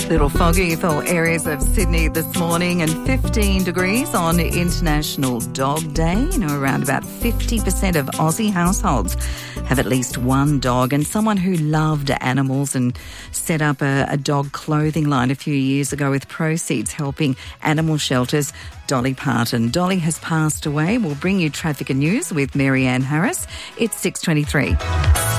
Little foggy for areas of Sydney this morning and 15 degrees on International Dog Day. Around about 50% of Aussie households have at least one dog, and someone who loved animals and set up a dog clothing line a few years ago with proceeds helping animal shelters, Dolly Parton. Dolly has passed away. We'll bring you traffic and news with Mary Ann Harris. It's 6:23.